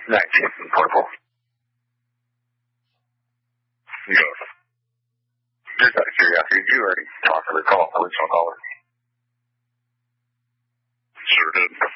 1944. Yes. Just out of curiosity, did you already talk to the original caller? Sure did.